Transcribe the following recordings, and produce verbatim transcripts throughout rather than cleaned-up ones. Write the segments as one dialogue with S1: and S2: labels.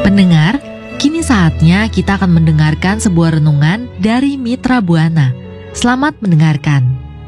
S1: Pendengar, kini saatnya kita akan mendengarkan sebuah renungan dari Mitra Buana. Selamat mendengarkan.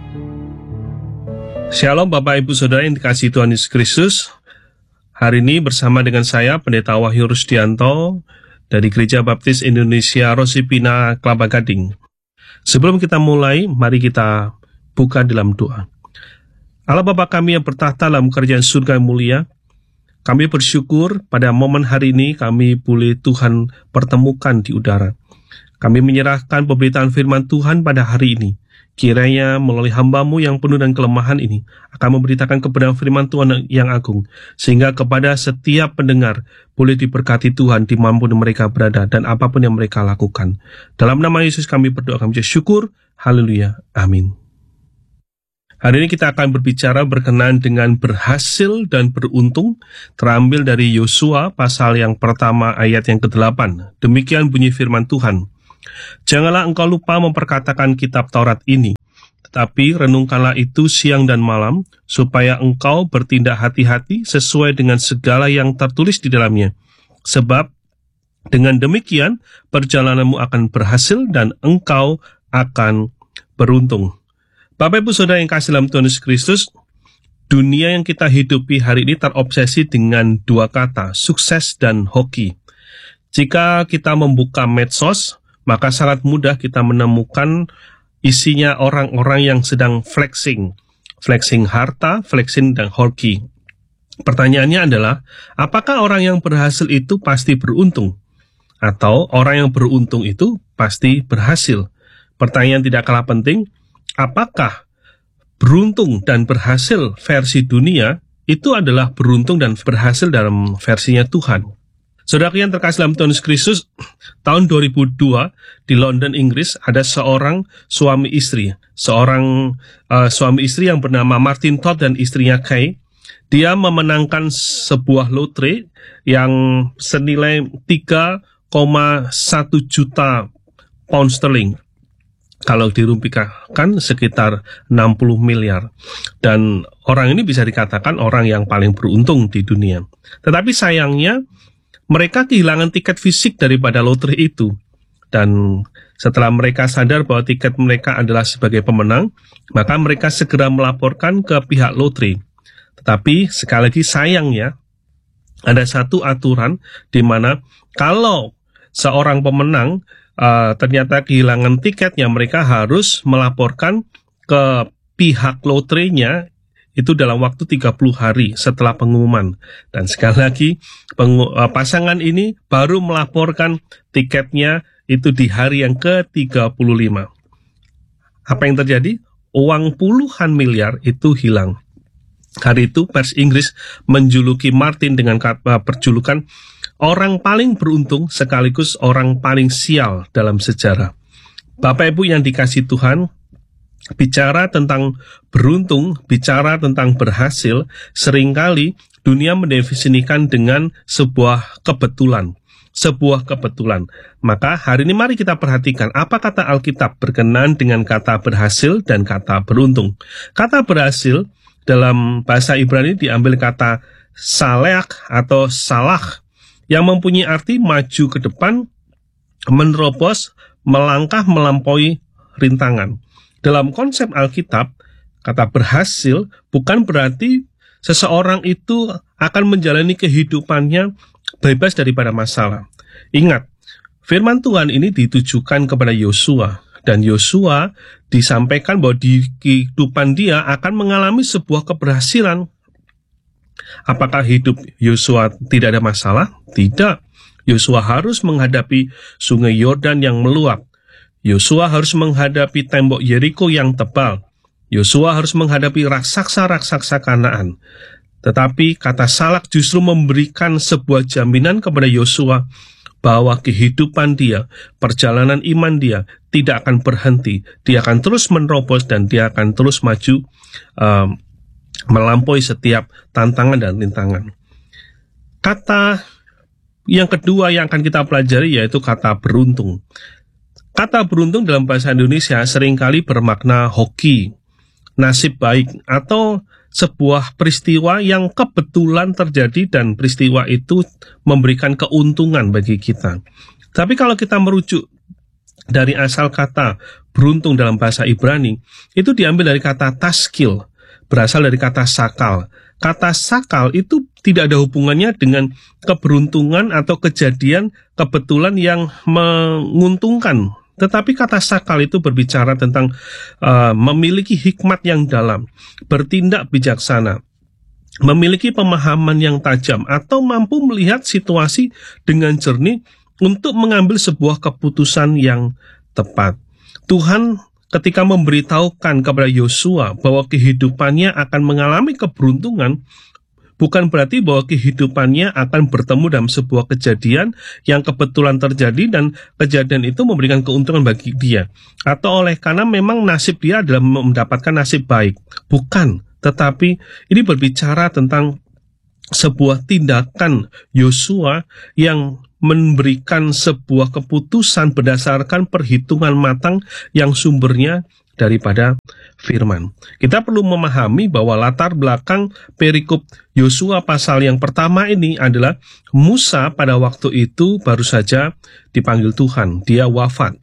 S2: Shalom Bapak Ibu Saudara yang dikasihi Tuhan Yesus Kristus. Hari ini bersama dengan saya Pendeta Wahyu Rusdianto dari Gereja Baptis Indonesia Rosipina Kelapa Gading. Sebelum kita mulai, mari kita buka dalam doa. Allah Bapa kami yang bertahta dalam kerajaan surga yang mulia, kami bersyukur pada momen hari ini kami boleh Tuhan pertemukan di udara. Kami menyerahkan pemberitaan firman Tuhan pada hari ini. Kiranya melalui hamba-Mu yang penuh dan kelemahan ini akan memberitakan kebenaran firman Tuhan yang agung, sehingga kepada setiap pendengar boleh diberkati Tuhan dimanapun mereka berada dan apapun yang mereka lakukan. Dalam nama Yesus kami berdoa, kami syukur. Haleluya. Amin. Hari ini kita akan berbicara berkenaan dengan berhasil dan beruntung, terambil dari Yosua pasal yang pertama ayat yang kedelapan. Demikian bunyi firman Tuhan. Janganlah engkau lupa memperkatakan kitab Taurat ini, tetapi renungkanlah itu siang dan malam, supaya engkau bertindak hati-hati sesuai dengan segala yang tertulis di dalamnya. Sebab dengan demikian perjalananmu akan berhasil dan engkau akan beruntung. Bapak Ibu Saudara yang kasih dalam Tuhan Yesus Kristus, dunia yang kita hidupi hari ini terobsesi dengan dua kata, sukses dan hoki. Jika kita membuka medsos, maka sangat mudah kita menemukan isinya orang-orang yang sedang flexing. Flexing harta, flexing dan hoki. Pertanyaannya adalah, apakah orang yang berhasil itu pasti beruntung? Atau orang yang beruntung itu pasti berhasil? Pertanyaan tidak kalah penting, apakah beruntung dan berhasil versi dunia itu adalah beruntung dan berhasil dalam versinya Tuhan? Saudara yang terkasih dalam Tuhan Yesus Kristus, tahun dua ribu dua di London, Inggris, ada seorang suami istri, seorang uh, suami istri yang bernama Martin Todd dan istrinya Kay. Dia memenangkan sebuah lotre yang senilai tiga koma satu juta pound sterling. Kalau dirupiahkan sekitar enam puluh miliar. Dan orang ini bisa dikatakan orang yang paling beruntung di dunia. Tetapi sayangnya, mereka kehilangan tiket fisik daripada lotre itu. Dan setelah mereka sadar bahwa tiket mereka adalah sebagai pemenang, maka mereka segera melaporkan ke pihak lotre. Tetapi sekali lagi sayangnya, ada satu aturan di mana kalau seorang pemenang Uh, ternyata kehilangan tiketnya, mereka harus melaporkan ke pihak lotrenya itu dalam waktu tiga puluh hari setelah pengumuman. Dan sekali lagi, pengu- uh, pasangan ini baru melaporkan tiketnya itu di hari yang ke tiga puluh lima. Apa yang terjadi? Uang puluhan miliar itu hilang. Hari itu pers Inggris menjuluki Martin dengan kata, perjulukan orang paling beruntung sekaligus orang paling sial dalam sejarah. Bapak Ibu yang dikasihi Tuhan, bicara tentang beruntung, bicara tentang berhasil, seringkali dunia mendefinisikan dengan sebuah kebetulan. Sebuah kebetulan. Maka hari ini mari kita perhatikan apa kata Alkitab berkenaan dengan kata berhasil dan kata beruntung. Kata berhasil dalam bahasa Ibrani diambil kata saleh atau salah, yang mempunyai arti maju ke depan, menerobos, melangkah melampaui rintangan. Dalam konsep Alkitab, kata berhasil bukan berarti seseorang itu akan menjalani kehidupannya bebas daripada masalah. Ingat, firman Tuhan ini ditujukan kepada Yosua, dan Yosua disampaikan bahwa di kehidupan dia akan mengalami sebuah keberhasilan. Apakah hidup Yosua tidak ada masalah? Tidak. Yosua harus menghadapi sungai Yordan yang meluap. Yosua harus menghadapi tembok Yeriko yang tebal. Yosua harus menghadapi raksasa-raksasa Kanaan. Tetapi kata Salak justru memberikan sebuah jaminan kepada Yosua bahwa kehidupan dia, perjalanan iman dia tidak akan berhenti. Dia akan terus menerobos dan dia akan terus maju um, melampaui setiap tantangan dan rintangan. Kata yang kedua yang akan kita pelajari yaitu kata beruntung. Kata beruntung dalam bahasa Indonesia seringkali bermakna hoki, nasib baik, atau sebuah peristiwa yang kebetulan terjadi dan peristiwa itu memberikan keuntungan bagi kita. Tapi kalau kita merujuk dari asal kata beruntung dalam bahasa Ibrani, itu diambil dari kata taskil, berasal dari kata sakal. Kata sakal itu tidak ada hubungannya dengan keberuntungan atau kejadian kebetulan yang menguntungkan. Tetapi kata sakal itu berbicara tentang uh, memiliki hikmat yang dalam, bertindak bijaksana, memiliki pemahaman yang tajam, atau mampu melihat situasi dengan jernih untuk mengambil sebuah keputusan yang tepat. Tuhan ketika memberitahukan kepada Yosua bahwa kehidupannya akan mengalami keberuntungan, bukan berarti bahwa kehidupannya akan bertemu dalam sebuah kejadian yang kebetulan terjadi dan kejadian itu memberikan keuntungan bagi dia. Atau oleh karena memang nasib dia adalah mendapatkan nasib baik. Bukan, tetapi ini berbicara tentang sebuah tindakan Yosua yang memberikan sebuah keputusan berdasarkan perhitungan matang yang sumbernya daripada firman. Kita perlu memahami bahwa latar belakang perikop Yosua pasal yang pertama ini adalah Musa pada waktu itu baru saja dipanggil Tuhan, dia wafat.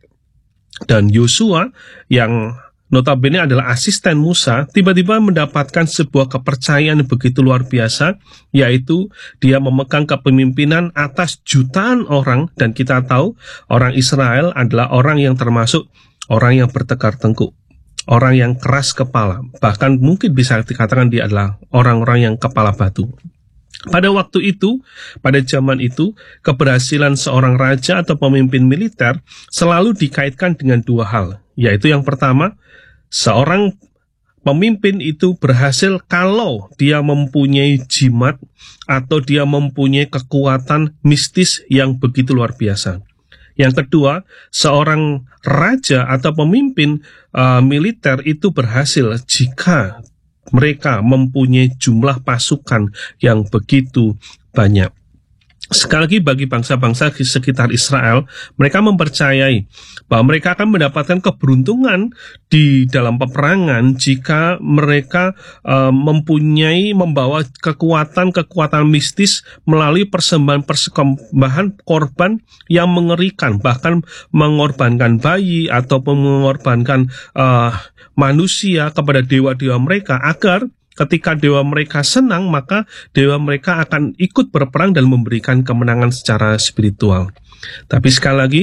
S2: Dan Yosua yang notabene adalah asisten Musa, tiba-tiba mendapatkan sebuah kepercayaan yang begitu luar biasa, yaitu dia memegang kepemimpinan atas jutaan orang, dan kita tahu orang Israel adalah orang yang termasuk orang yang bertekar tengkuk, orang yang keras kepala, bahkan mungkin bisa dikatakan dia adalah orang-orang yang kepala batu. Pada waktu itu, pada zaman itu, keberhasilan seorang raja atau pemimpin militer selalu dikaitkan dengan dua hal, yaitu yang pertama, seorang pemimpin itu berhasil kalau dia mempunyai jimat atau dia mempunyai kekuatan mistis yang begitu luar biasa. Yang kedua, seorang raja atau pemimpin uh, militer itu berhasil jika mereka mempunyai jumlah pasukan yang begitu banyak. Sekali lagi bagi bangsa-bangsa di sekitar Israel, mereka mempercayai bahwa mereka akan mendapatkan keberuntungan di dalam peperangan jika mereka uh, mempunyai, membawa kekuatan-kekuatan mistis melalui persembahan-persembahan korban yang mengerikan, bahkan mengorbankan bayi atau mengorbankan uh, manusia kepada dewa-dewa mereka agar ketika dewa mereka senang, maka dewa mereka akan ikut berperang dan memberikan kemenangan secara spiritual. Tapi sekali lagi,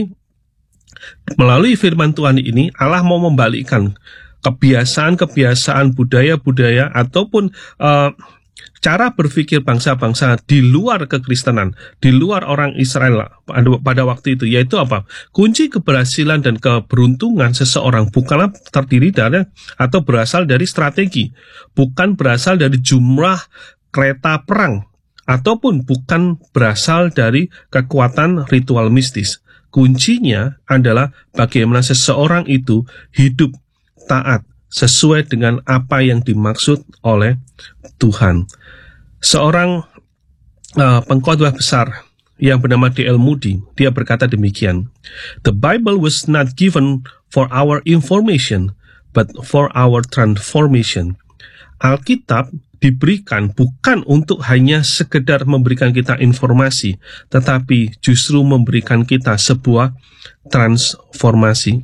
S2: melalui firman Tuhan ini, Allah mau membalikkan kebiasaan-kebiasaan, budaya-budaya, ataupun uh, cara berpikir bangsa-bangsa di luar kekristenan, di luar orang Israel pada waktu itu, yaitu apa? Kunci keberhasilan dan keberuntungan seseorang bukanlah terdiri dari atau berasal dari strategi, bukan berasal dari jumlah kereta perang, ataupun bukan berasal dari kekuatan ritual mistis. Kuncinya adalah bagaimana seseorang itu hidup taat sesuai dengan apa yang dimaksud oleh Tuhan. Seorang uh, pengkhotbah besar yang bernama D L Moody, dia berkata demikian, "The Bible was not given for our information, but for our transformation." Alkitab diberikan bukan untuk hanya sekedar memberikan kita informasi, tetapi justru memberikan kita sebuah transformasi.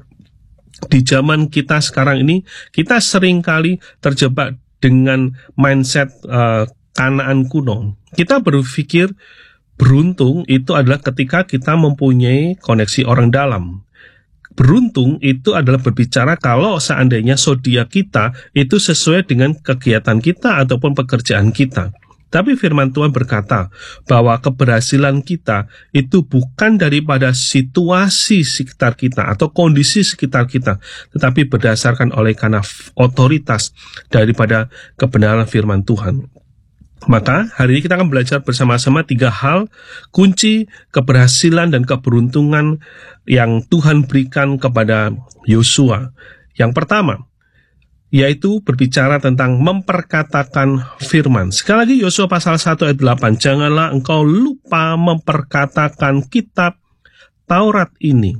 S2: Di zaman kita sekarang ini, kita seringkali terjebak dengan mindset uh, Kanaan kuno. Kita berpikir beruntung itu adalah ketika kita mempunyai koneksi orang dalam. Beruntung itu adalah berbicara kalau seandainya zodiak kita itu sesuai dengan kegiatan kita ataupun pekerjaan kita. Tapi firman Tuhan berkata bahwa keberhasilan kita itu bukan daripada situasi sekitar kita atau kondisi sekitar kita, tetapi berdasarkan oleh karena otoritas daripada kebenaran firman Tuhan. Maka hari ini kita akan belajar bersama-sama tiga hal kunci keberhasilan dan keberuntungan yang Tuhan berikan kepada Yosua. Yang pertama, yaitu berbicara tentang memperkatakan firman. Sekali lagi Yosua pasal satu ayat delapan, janganlah engkau lupa memperkatakan kitab Taurat ini.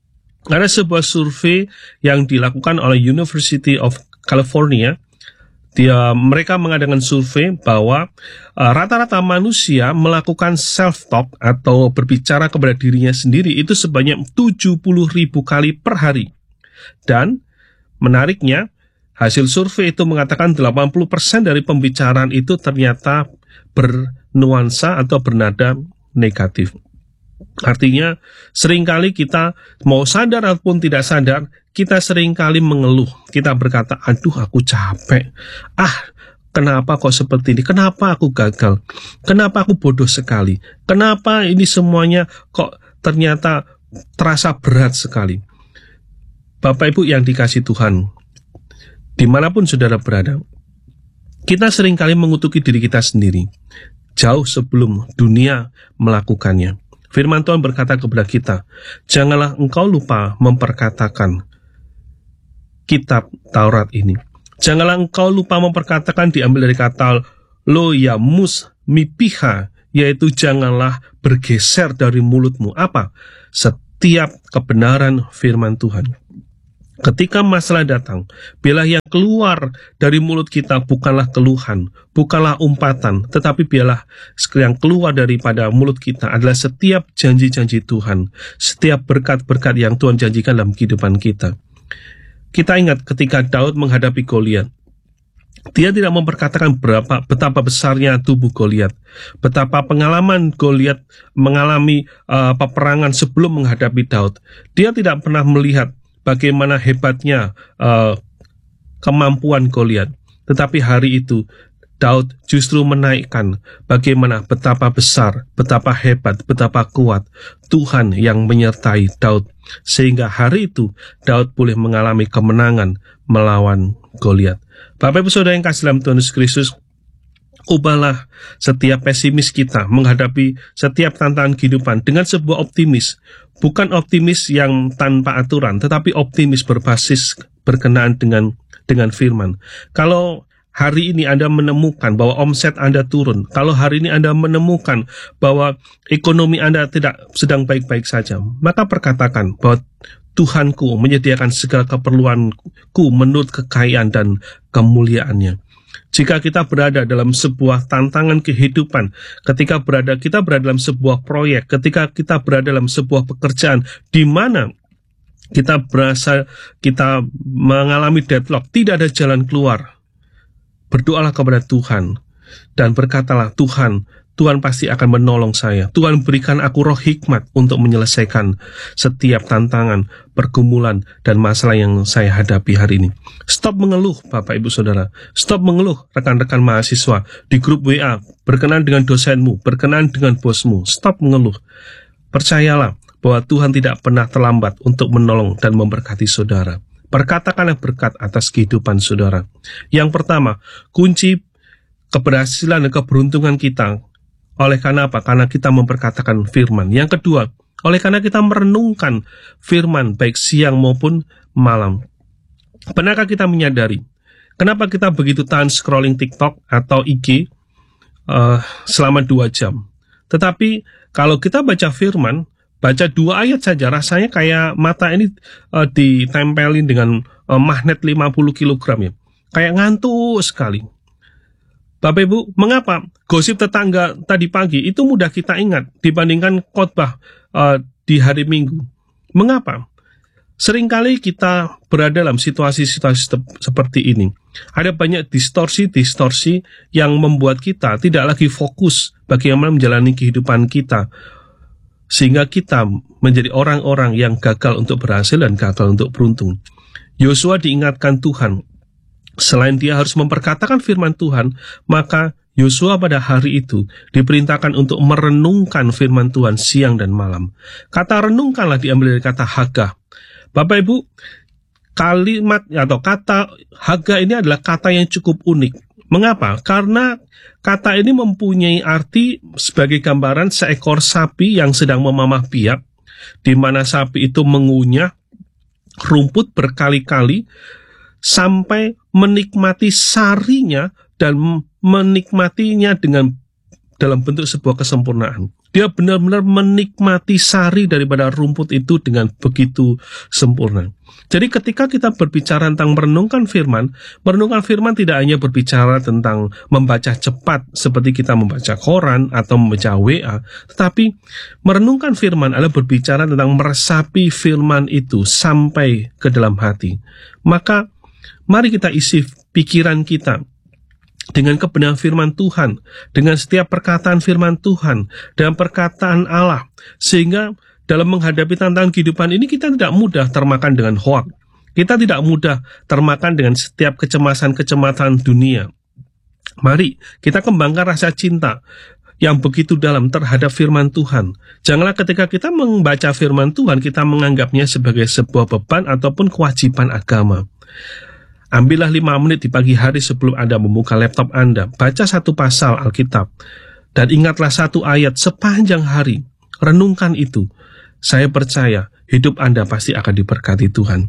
S2: Ada sebuah survei yang dilakukan oleh University of California Dia mereka mengadakan survei bahwa uh, rata-rata manusia melakukan self-talk atau berbicara kepada dirinya sendiri itu sebanyak tujuh puluh ribu kali per hari. Dan menariknya, hasil survei itu mengatakan delapan puluh persen dari pembicaraan itu ternyata bernuansa atau bernada negatif. Artinya, seringkali kita mau sadar ataupun tidak sadar, kita seringkali mengeluh. Kita berkata, aduh aku capek. Ah, kenapa kok seperti ini? Kenapa aku gagal? Kenapa aku bodoh sekali? Kenapa ini semuanya kok ternyata terasa berat sekali? Bapak Ibu yang dikasih Tuhan, dimanapun saudara berada, kita seringkali mengutuki diri kita sendiri, jauh sebelum dunia melakukannya. Firman Tuhan berkata kepada kita, janganlah engkau lupa memperkatakan kitab Taurat ini. Janganlah engkau lupa memperkatakan, diambil dari kata lo ya mus mipiha, yaitu janganlah bergeser dari mulutmu. Apa? Setiap kebenaran firman Tuhan. Ketika masalah datang, biarlah yang keluar dari mulut kita bukanlah keluhan, bukanlah umpatan, tetapi biarlah yang keluar daripada mulut kita adalah setiap janji-janji Tuhan, setiap berkat-berkat yang Tuhan janjikan dalam kehidupan kita. Kita ingat ketika Daud menghadapi Goliat, dia tidak memperkatakan berapa betapa besarnya tubuh Goliat, betapa pengalaman Goliat mengalami uh, peperangan sebelum menghadapi Daud. Dia tidak pernah melihat bagaimana hebatnya uh, kemampuan Goliat. Tetapi hari itu, Daud justru menaikkan bagaimana betapa besar, betapa hebat, betapa kuat Tuhan yang menyertai Daud. Sehingga hari itu, Daud boleh mengalami kemenangan melawan Goliat. Bapak Ibu Saudara yang kasih dalam Tuhan Yesus Kristus, ubahlah setiap pesimis kita menghadapi setiap tantangan kehidupan dengan sebuah optimis. Bukan optimis yang tanpa aturan, tetapi optimis berbasis berkenaan dengan dengan firman. Kalau hari ini Anda menemukan bahwa omset Anda turun, kalau hari ini Anda menemukan bahwa ekonomi Anda tidak sedang baik-baik saja, maka perkatakan bahwa Tuhanku menyediakan segala keperluanku menurut kekayaan dan kemuliaannya. Jika kita berada dalam sebuah tantangan kehidupan, ketika berada kita berada dalam sebuah proyek, ketika kita berada dalam sebuah pekerjaan di mana kita berasa kita mengalami deadlock, tidak ada jalan keluar, berdoalah kepada Tuhan dan berkatalah, Tuhan, Tuhan pasti akan menolong saya. Tuhan berikan aku roh hikmat untuk menyelesaikan setiap tantangan, pergumulan, dan masalah yang saya hadapi hari ini. Stop mengeluh, Bapak Ibu Saudara. Stop mengeluh, rekan-rekan mahasiswa di grup W A, berkenan dengan dosenmu, berkenan dengan bosmu. Stop mengeluh. Percayalah bahwa Tuhan tidak pernah terlambat untuk menolong dan memberkati saudara. Perkatakanlah berkat atas kehidupan saudara. Yang pertama, kunci keberhasilan dan keberuntungan kita oleh karena apa? Karena kita memperkatakan firman. Yang kedua, oleh karena kita merenungkan firman baik siang maupun malam. Pernahkah kita menyadari kenapa kita begitu tahan scrolling TikTok atau I G uh, selama dua jam? Tetapi kalau kita baca firman, baca dua ayat saja, rasanya kayak mata ini uh, ditempelin dengan uh, magnet lima puluh kilogram ya. Kayak ngantuk sekali. Bapak Ibu, mengapa gosip tetangga tadi pagi itu mudah kita ingat dibandingkan khotbah uh, di hari Minggu? Mengapa? Seringkali kita berada dalam situasi-situasi seperti ini. Ada banyak distorsi-distorsi yang membuat kita tidak lagi fokus bagaimana menjalani kehidupan kita, sehingga kita menjadi orang-orang yang gagal untuk berhasil dan gagal untuk beruntung. Yosua diingatkan Tuhan, selain dia harus memperkatakan firman Tuhan, maka Yosua pada hari itu diperintahkan untuk merenungkan firman Tuhan siang dan malam. Kata renungkanlah diambil dari kata haga. Bapak Ibu, kalimat atau kata haga ini adalah kata yang cukup unik. Mengapa? Karena kata ini mempunyai arti sebagai gambaran seekor sapi yang sedang memamah biak, di mana sapi itu mengunyah rumput berkali-kali sampai menikmati sarinya dan menikmatinya dengan dalam bentuk sebuah kesempurnaan. Dia benar-benar menikmati sari daripada rumput itu dengan begitu sempurna. Jadi ketika kita berbicara tentang merenungkan firman, merenungkan firman tidak hanya berbicara tentang membaca cepat seperti kita membaca koran atau membaca W A, tetapi merenungkan firman adalah berbicara tentang meresapi firman itu sampai ke dalam hati. Maka mari kita isi pikiran kita dengan kebenaran firman Tuhan, dengan setiap perkataan firman Tuhan, dan perkataan Allah, sehingga dalam menghadapi tantangan kehidupan ini kita tidak mudah termakan dengan hoak. Kita tidak mudah termakan dengan setiap kecemasan-kecemasan dunia. Mari kita kembangkan rasa cinta yang begitu dalam terhadap firman Tuhan. Janganlah ketika kita membaca firman Tuhan, kita menganggapnya sebagai sebuah beban ataupun kewajiban agama. Ambillah lima menit di pagi hari sebelum Anda membuka laptop Anda, baca satu pasal Alkitab, dan ingatlah satu ayat sepanjang hari. Renungkan itu. Saya percaya hidup Anda pasti akan diberkati Tuhan.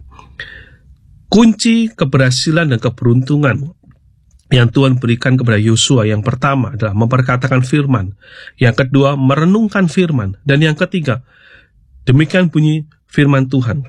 S2: Kunci keberhasilan dan keberuntungan yang Tuhan berikan kepada Yosua yang pertama adalah memperkatakan firman, yang kedua merenungkan firman, dan yang ketiga, demikian bunyi firman Tuhan,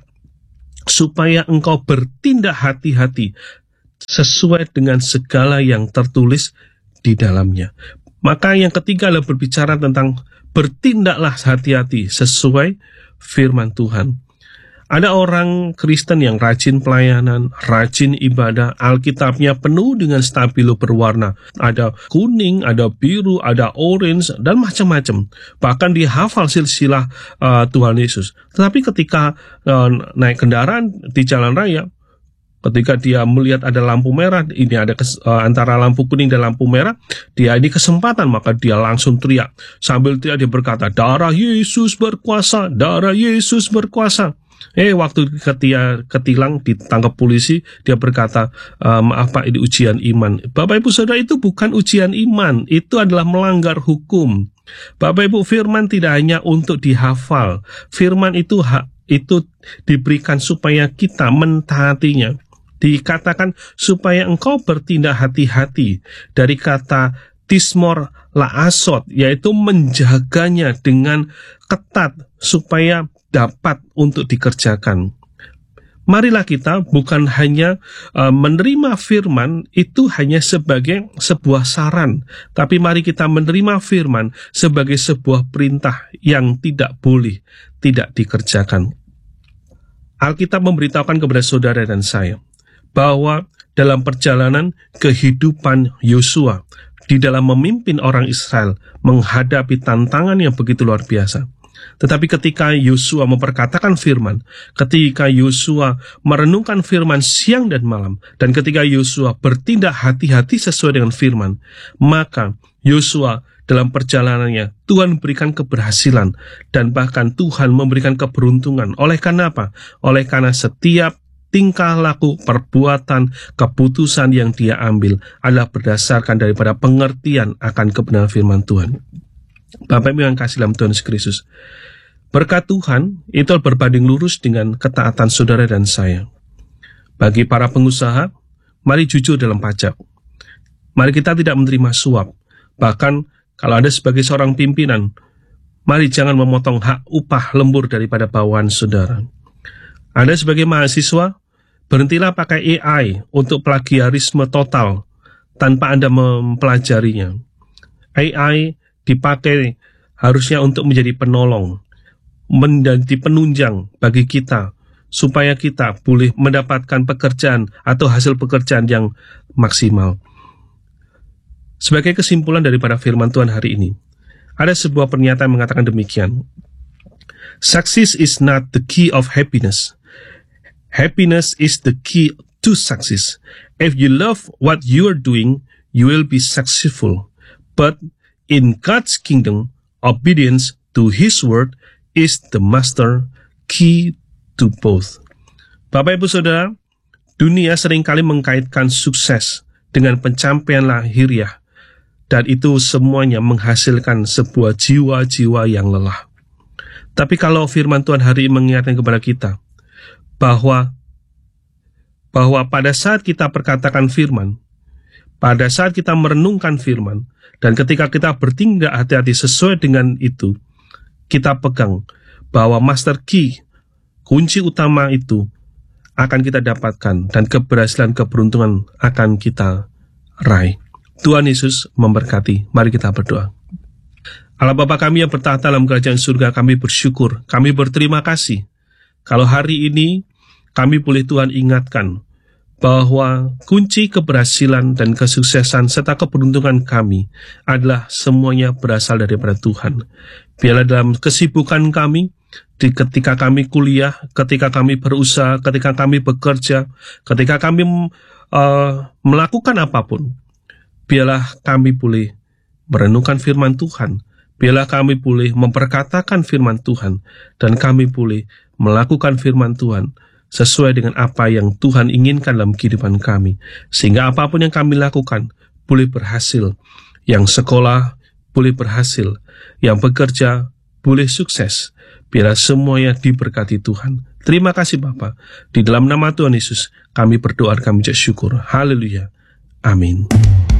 S2: supaya engkau bertindak hati-hati sesuai dengan segala yang tertulis di dalamnya. Maka yang ketiga adalah berbicara tentang bertindaklah hati-hati sesuai firman Tuhan. Ada orang Kristen yang rajin pelayanan, rajin ibadah, Alkitabnya penuh dengan stabilo berwarna. Ada kuning, ada biru, ada orange, dan macam-macam. Bahkan dihafal silsilah uh, Tuhan Yesus. Tetapi ketika uh, naik kendaraan di jalan raya, ketika dia melihat ada lampu merah, ini ada kes, uh, antara lampu kuning dan lampu merah, dia ini kesempatan, maka dia langsung teriak. Sambil teriak dia berkata, darah Yesus berkuasa, darah Yesus berkuasa. Eh, waktu ketia, ketilang ditangkap polisi, dia berkata, e, maaf Pak, ini ujian iman. Bapak Ibu Saudara, itu bukan ujian iman, itu adalah melanggar hukum. Bapak Ibu, firman tidak hanya untuk dihafal, firman itu hak itu diberikan supaya kita mentaatinya. Dikatakan supaya engkau bertindak hati-hati, dari kata tismor laasot, yaitu menjaganya dengan ketat supaya dapat untuk dikerjakan. Marilah kita bukan hanya uh, menerima firman itu hanya sebagai sebuah saran, tapi mari kita menerima firman sebagai sebuah perintah yang tidak boleh tidak dikerjakan. Alkitab memberitahukan kepada saudara dan saya bahwa dalam perjalanan kehidupan Yosua, di dalam memimpin orang Israel menghadapi tantangan yang begitu luar biasa. Tetapi ketika Yosua memperkatakan firman, ketika Yosua merenungkan firman siang dan malam, dan ketika Yosua bertindak hati-hati sesuai dengan firman, maka Yosua dalam perjalanannya Tuhan berikan keberhasilan, dan bahkan Tuhan memberikan keberuntungan. Oleh karena apa? Oleh karena setiap tingkah laku, perbuatan, keputusan yang dia ambil adalah berdasarkan daripada pengertian akan kebenaran firman Tuhan. Bapak Ibu yang kasih dalam Tuhan Yesus Kristus, berkat Tuhan itu berbanding lurus dengan ketaatan saudara dan saya. Bagi para pengusaha, mari jujur dalam pajak. Mari kita tidak menerima suap. Bahkan kalau ada sebagai seorang pimpinan, mari jangan memotong hak upah lembur daripada bawahan saudara. Anda sebagai mahasiswa, berhentilah pakai A I untuk plagiarisme total tanpa Anda mempelajarinya. A I dipakai harusnya untuk menjadi penolong, menjadi penunjang bagi kita, supaya kita boleh mendapatkan pekerjaan atau hasil pekerjaan yang maksimal. Sebagai kesimpulan daripada firman Tuhan hari ini, ada sebuah pernyataan yang mengatakan demikian. Success is not the key of happiness. Happiness is the key to success. If you love what you are doing, you will be successful. But in God's kingdom, obedience to His word is the master key to both. Bapak Ibu Saudara, dunia seringkali mengkaitkan sukses dengan pencapaian lahiriah, dan itu semuanya menghasilkan sebuah jiwa-jiwa yang lelah. Tapi kalau firman Tuhan hari ini mengingatkan kepada kita, bahwa bahwa pada saat kita perkatakan firman, pada saat kita merenungkan firman, dan ketika kita bertindak hati-hati sesuai dengan itu, kita pegang bahwa master key, kunci utama itu akan kita dapatkan dan keberhasilan, keberuntungan akan kita raih. Tuhan Yesus memberkati. Mari kita berdoa. Allah Bapa kami yang bertahta dalam kerajaan surga, kami bersyukur, kami berterima kasih. Kalau hari ini kami boleh Tuhan ingatkan bahwa kunci keberhasilan dan kesuksesan serta keberuntungan kami adalah semuanya berasal daripada Tuhan. Biarlah dalam kesibukan kami, di ketika kami kuliah, ketika kami berusaha, ketika kami bekerja, ketika kami uh, melakukan apapun, biarlah kami boleh merenungkan firman Tuhan, biarlah kami boleh memperkatakan firman Tuhan, dan kami boleh melakukan firman Tuhan sesuai dengan apa yang Tuhan inginkan dalam kehidupan kami. Sehingga apapun yang kami lakukan boleh berhasil. Yang sekolah boleh berhasil, yang bekerja boleh sukses. Biarlah semuanya diberkati Tuhan. Terima kasih Bapa. Di dalam nama Tuhan Yesus kami berdoa, kami ucap syukur. Haleluya. Amin.